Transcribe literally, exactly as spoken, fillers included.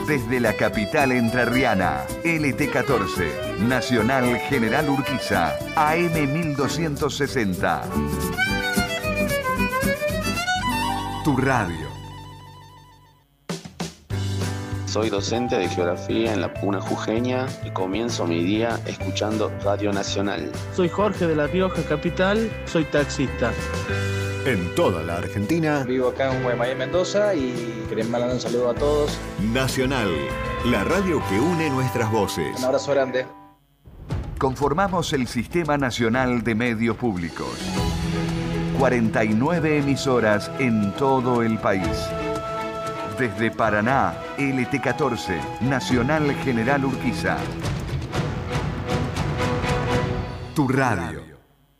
Desde la capital entrerriana, L T catorce, Nacional General Urquiza, A M mil doscientos sesenta. Tu radio. Soy docente de Geografía en la Puna Jujeña y comienzo mi día escuchando Radio Nacional. Soy Jorge de La Rioja Capital, soy taxista. En toda la Argentina. Vivo acá en Guaymallén, Mendoza, y queremos mandar un saludo a todos. Nacional, la radio que une nuestras voces. Un abrazo grande. Conformamos el Sistema Nacional de Medios Públicos. cuarenta y nueve emisoras en todo el país. Desde Paraná, L T catorce, Nacional General Urquiza. Tu radio.